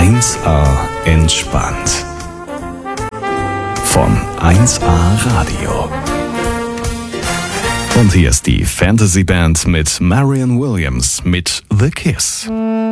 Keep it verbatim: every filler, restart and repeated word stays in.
eins A entspannt. Von eins A Radio. Und hier ist die Fantasy Band mit Marianne Williams mit The Kiss.